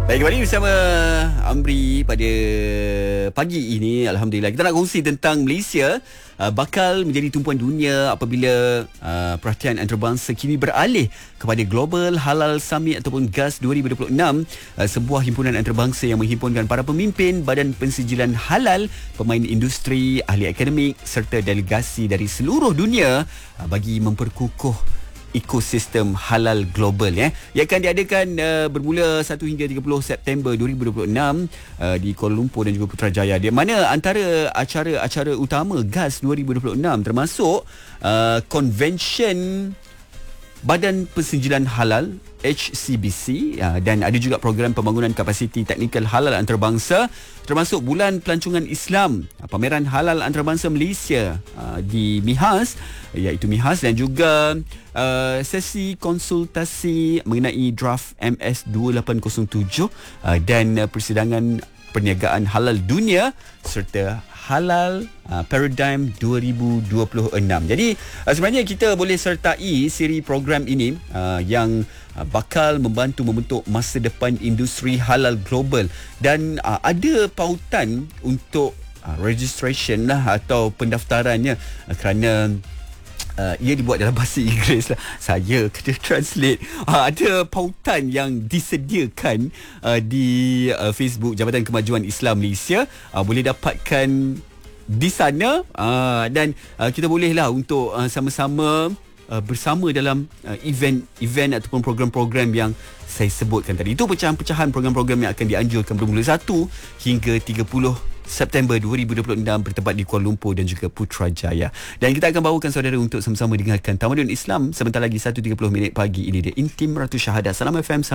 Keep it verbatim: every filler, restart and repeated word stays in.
Baik, kembali bersama Amri pada pagi ini. Alhamdulillah, kita nak kongsi tentang Malaysia uh, bakal menjadi tumpuan dunia apabila uh, perhatian antarabangsa kini beralih kepada Global Halal Summit ataupun G A S dua ribu dua puluh enam, uh, sebuah himpunan antarabangsa yang menghimpunkan para pemimpin badan pensijilan halal, pemain industri, ahli akademik serta delegasi dari seluruh dunia uh, bagi memperkukuh ekosistem halal global ya. Ia akan diadakan uh, bermula satu hingga tiga puluh September dua ribu dua puluh enam uh, di Kuala Lumpur dan juga Putrajaya. Di mana antara acara-acara utama G A S dua ribu dua puluh enam termasuk uh, convention Badan Pensijilan Halal H C B C uh, dan ada juga program pembangunan kapasiti teknikal halal antarabangsa, termasuk Bulan Pelancongan Islam, uh, pameran halal antarabangsa Malaysia uh, di MIHAS, iaitu MIHAS, dan juga uh, sesi konsultasi mengenai draft M S dua lapan kosong tujuh uh, dan uh, persidangan perniagaan halal dunia serta Halal uh, Paradigm dua ribu dua puluh enam. Jadi uh, sebenarnya kita boleh sertai siri program ini uh, yang uh, bakal membantu membentuk masa depan industri halal global, dan uh, ada pautan untuk uh, registration lah atau pendaftarannya uh, kerana Uh, ia dibuat dalam bahasa Inggeris lah. Saya kena translate. Uh, ada pautan yang disediakan uh, di uh, Facebook Jabatan Kemajuan Islam Malaysia. Uh, boleh dapatkan di sana uh, dan uh, kita bolehlah untuk uh, sama-sama uh, bersama dalam uh, event-event ataupun program-program yang saya sebutkan tadi. Itu pecahan-pecahan program-program yang akan dianjurkan bermula satu hingga tiga puluh September dua ribu dua puluh enam bertempat di Kuala Lumpur dan juga Putrajaya. Dan kita akan bawakan saudara untuk sama-sama dengarkan Tamadun Islam sebentar lagi satu tiga puluh minit pagi. Ini dia Intim Ratu Syahadah. Salam F M.